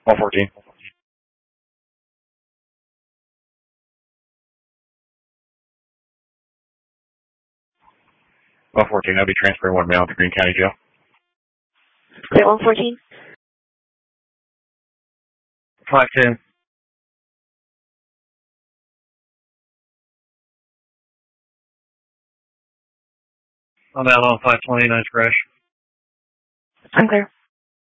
114. 114, I'll be transferring one male to Greene County Jail. Clear 114. 510. I'm out on 520, nice crash. I'm clear.